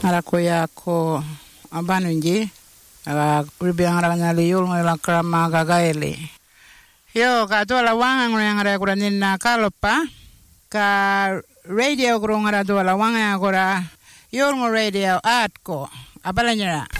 Harakoya ko abanunji. Ribiang rangana liul ngela krama gagaeli. Yo ka tola wanga ngara kura nina kalopa. Ka radio kura ngara tola wanga kura. Yul ngo radio at ko. Apalanya.